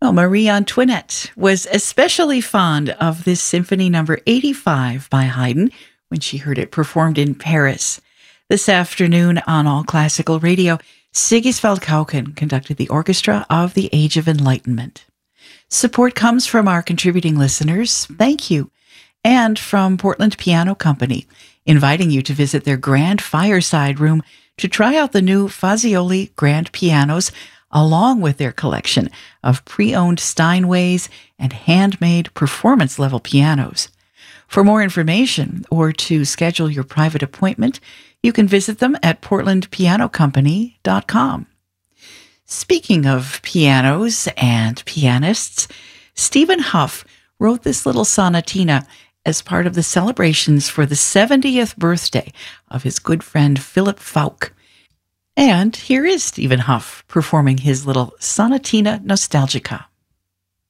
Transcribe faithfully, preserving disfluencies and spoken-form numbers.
Well, Marie Antoinette was especially fond of this Symphony Number eighty-five by Haydn when she heard it performed in Paris. This afternoon on All Classical Radio, Sigisveld Kauken conducted the orchestra of the Age of Enlightenment. Support comes from our contributing listeners. Thank you. And from Portland Piano Company, inviting you to visit their grand fireside room to try out the new Fazioli grand pianos, along with their collection of pre-owned Steinways and handmade performance-level pianos. For more information or to schedule your private appointment, you can visit them at portland piano company dot com. Speaking of pianos and pianists, Stephen Hough wrote this little sonatina as part of the celebrations for the seventieth birthday of his good friend Philip Falk. And here is Stephen Hough performing his little Sonatina Nostalgica.